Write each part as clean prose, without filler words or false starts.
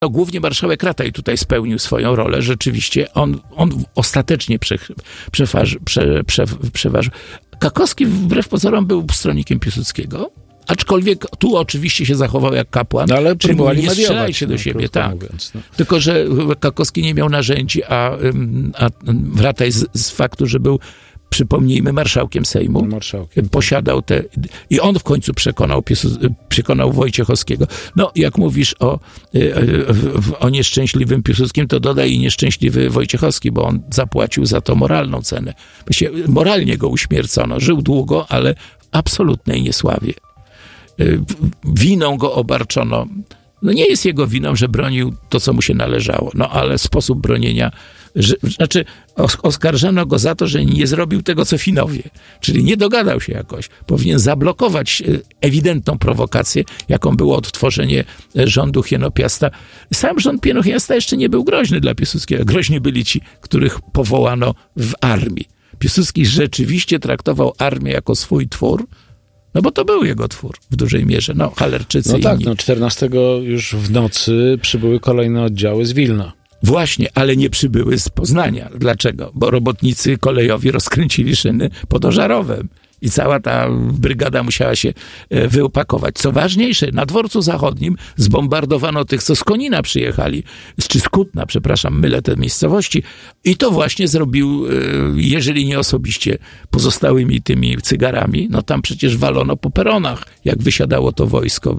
No, głównie marszałek Rataj tutaj spełnił swoją rolę. Rzeczywiście on ostatecznie przeważył. Kakowski wbrew pozorom był stronnikiem Piłsudskiego, aczkolwiek tu oczywiście się zachował jak kapłan. No, ale próbowali nie strzelaj się do mediować, siebie, tak. Mówiąc, no. Tylko że Kakowski nie miał narzędzi, a Rataj z faktu, że był, przypomnijmy, marszałkiem Sejmu, posiadał te... I on w końcu przekonał Wojciechowskiego. No, jak mówisz o nieszczęśliwym Piłsudskim, to dodaj i nieszczęśliwy Wojciechowski, bo on zapłacił za to moralną cenę. Moralnie go uśmiercono. Żył długo, ale w absolutnej niesławie. Winą go obarczono. No nie jest jego winą, że bronił to, co mu się należało. No ale sposób bronienia... oskarżano go za to, że nie zrobił tego, co Finowie. Czyli nie dogadał się jakoś. Powinien zablokować ewidentną prowokację, jaką było odtworzenie rządu Hienopiasta. Sam rząd Hienopiasta jeszcze nie był groźny dla Piłsudskiego. Groźni byli ci, których powołano w armii. Piłsudski rzeczywiście traktował armię jako swój twór, no bo to był jego twór w dużej mierze. No, Halerczycy i inni. 14 już w nocy przybyły kolejne oddziały z Wilna. Właśnie, ale nie przybyły z Poznania. Dlaczego? Bo robotnicy kolejowi rozkręcili szyny pod Ożarowem i cała ta brygada musiała się wyopakować. Co ważniejsze, na dworcu zachodnim zbombardowano tych, co z Konina przyjechali, czy z Kutna, przepraszam, mylę te miejscowości, i to właśnie zrobił, jeżeli nie osobiście, pozostałymi tymi cygarami, no tam przecież walono po peronach, jak wysiadało to wojsko.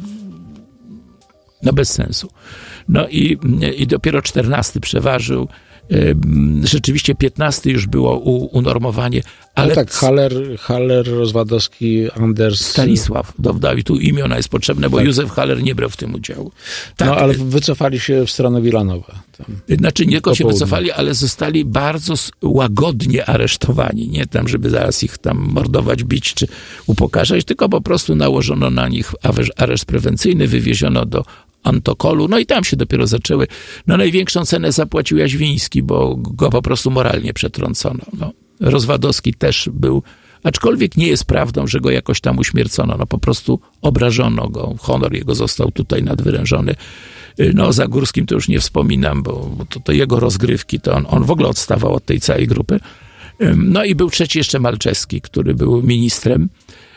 No bez sensu. No i dopiero 14 przeważył. Rzeczywiście 15 już było unormowanie. Ale no tak, Haller, Rozwadowski, Anders... Stanisław Dowdał. I tu imiona jest potrzebne, bo tak. Józef Haller nie brał w tym udziału. Tak. No ale wycofali się w stronę Wilanowa. Znaczy nie tylko się wycofali, ale zostali bardzo łagodnie aresztowani. Nie tam, żeby zaraz ich tam mordować, bić czy upokarzać, tylko po prostu nałożono na nich areszt prewencyjny, wywieziono do Antokolu, no i tam się dopiero zaczęły. No największą cenę zapłacił Jaźwiński, bo go po prostu moralnie przetrącono. No, Rozwadowski też był, aczkolwiek nie jest prawdą, że go jakoś tam uśmiercono. No po prostu obrażono go. Honor jego został tutaj nadwyrężony. No o Zagórskim to już nie wspominam, bo to jego rozgrywki, to on w ogóle odstawał od tej całej grupy. No i był trzeci jeszcze Malczewski, który był ministrem.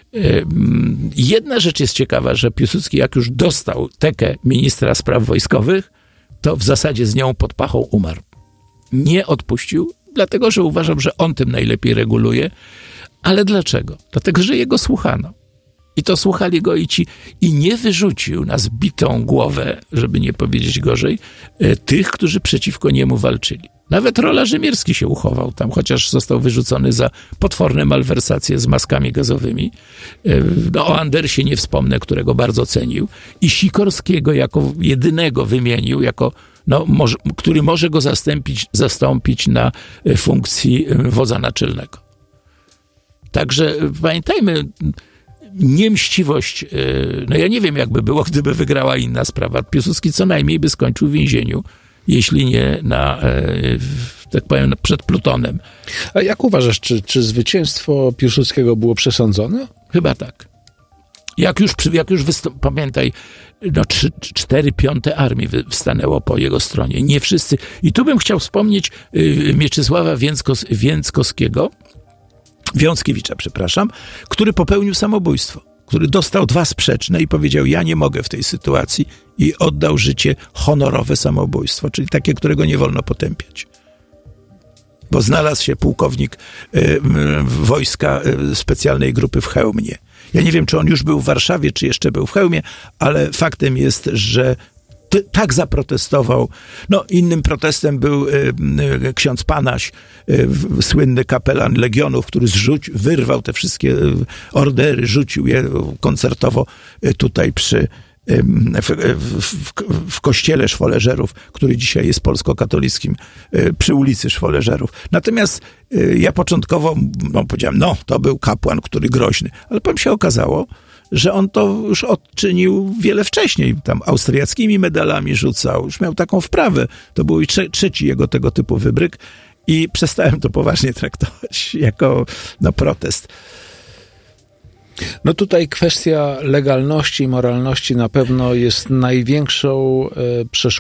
Jedna rzecz jest ciekawa, że Piłsudski jak już dostał tekę ministra spraw wojskowych, to w zasadzie z nią pod pachą umarł. Nie odpuścił, dlatego że uważał, że on tym najlepiej reguluje. Ale dlaczego? Dlatego, że jego słuchano. I to słuchali go i nie wyrzucił na zbitą głowę, żeby nie powiedzieć gorzej, tych, którzy przeciwko niemu walczyli. Nawet Rola Rzymierski się uchował tam, chociaż został wyrzucony za potworne malwersacje z maskami gazowymi. No, o Andersie nie wspomnę, którego bardzo cenił. I Sikorskiego jako jedynego wymienił, który może go zastąpić na funkcji wodza naczelnego. Także pamiętajmy, niemściwość, no ja nie wiem, jakby było, gdyby wygrała inna sprawa. Piłsudski co najmniej by skończył w więzieniu, jeśli nie tak powiem, przed Plutonem. A jak uważasz, czy zwycięstwo Piłsudskiego było przesądzone? Chyba tak. Jak już pamiętaj, 4/5 armii stanęło po jego stronie. Nie wszyscy. I tu bym chciał wspomnieć Mieczysława Wiąckiewicza, który popełnił samobójstwo, który dostał 2 sprzeczne i powiedział, ja nie mogę w tej sytuacji, i oddał życie honorowe samobójstwo, czyli takie, którego nie wolno potępiać. Bo znalazł się pułkownik wojska specjalnej grupy w Chełmie. Ja nie wiem, czy on już był w Warszawie, czy jeszcze był w Chełmie, ale faktem jest, że tak zaprotestował. No, innym protestem był ksiądz Panaś, słynny kapelan Legionów, który wyrwał te wszystkie ordery, rzucił je koncertowo tutaj w kościele Szwoleżerów, który dzisiaj jest polsko-katolickim, przy ulicy Szwoleżerów. Natomiast ja początkowo powiedziałem, to był kapłan, który groźny, ale potem się okazało, że on to już odczynił wiele wcześniej. Tam austriackimi medalami rzucał, już miał taką wprawę. To był trzeci jego tego typu wybryk i przestałem to poważnie traktować jako protest. No tutaj kwestia legalności i moralności na pewno jest największą przeszkodą